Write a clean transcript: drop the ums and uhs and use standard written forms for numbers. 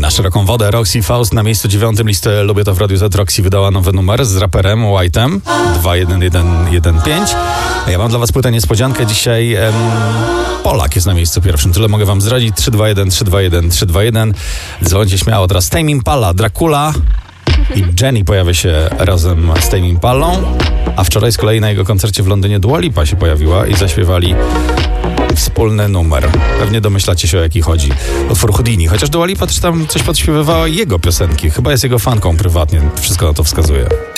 Na szeroką wodę Roxy Faust na miejscu 9 listy Lubię to w Radiu Z. Roxy wydała nowy numer z raperem White'em 21115. A ja mam dla was płytę niespodziankę. Dzisiaj Polak jest na miejscu pierwszym. Tyle mogę wam zdradzić. 321. Dzwońcie śmiało. Teraz Tame Impala, Dracula i Jenny pojawia się razem z Tame Impalą. A wczoraj z kolei na jego koncercie w Londynie Dua Lipa się pojawiła i zaśpiewali wspólny numer. Pewnie domyślacie się, o jaki chodzi. Utwór Houdini. Chociaż Dua Lipa też tam coś podśpiewywała jego piosenki. Chyba jest jego fanką prywatnie. Wszystko na to wskazuje.